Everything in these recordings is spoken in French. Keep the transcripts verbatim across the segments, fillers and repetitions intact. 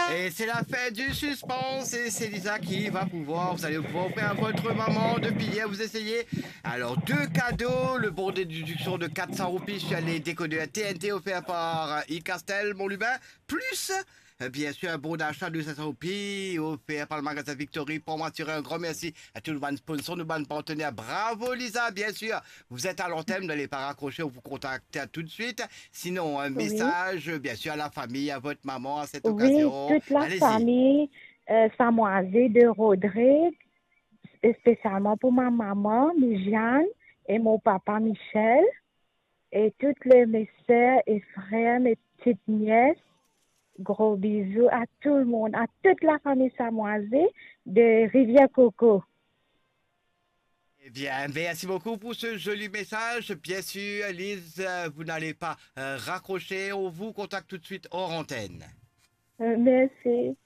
Et c'est la fête du suspense et c'est Lisa qui va pouvoir, vous allez pouvoir offrir à votre maman depuis hier, vous essayez. Alors deux cadeaux, le bon de déduction de quatre cents roupies sur les décodeurs T N T offert par e-Castel Montlubin, plus euh, bien sûr un bon d'achat de cinq cents roupies offert par le magasin Victory. Pour m'assurer un grand merci à tous nos bonnes sponsors, nos bonnes partenaires. Bravo Lisa, bien sûr, vous êtes à l'antenne, vous n'allez pas raccrocher, on vous contacte tout de suite. Sinon, un Oui, message, bien sûr, à la famille, à votre maman à cette oui, occasion. toute la Allez-y. famille euh, samoisée de Rodrigue, spécialement pour ma maman, Jeanne, et mon papa, Michel, et toutes les, mes sœurs et frères, mes petites nièces. Gros bisous à tout le monde, à toute la famille samoisée de Rivière-Coco. Eh bien, merci beaucoup pour ce joli message. Bien sûr, Lise, euh, vous n'allez pas euh, raccrocher. On vous contacte tout de suite hors antenne. Euh, merci.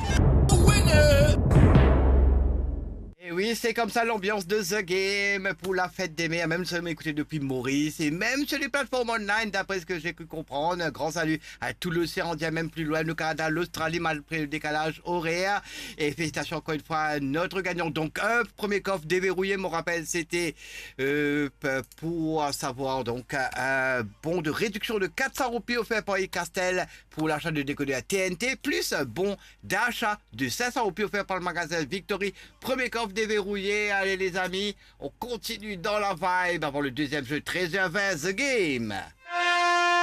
Et oui, c'est comme ça l'ambiance de The Game pour la fête des mères, même si vous m'écoutez depuis Maurice et même sur les plateformes online, d'après ce que j'ai pu comprendre. Un grand salut à tout l'océan Indien, même plus loin, le Canada, l'Australie, malgré le décalage horaire. Et félicitations encore une fois à notre gagnant. Donc, un premier coffre déverrouillé, mon rappel, c'était euh, pour savoir donc un bon de réduction de quatre cents roupies offert par Castel pour l'achat de décodeur T N T, plus un bon d'achat de cinq cents roupies offert par le magasin Victory. Premier coffre déverrouillé. Allez les amis, on continue dans la vibe avant le deuxième jeu treize heures vingt The Game.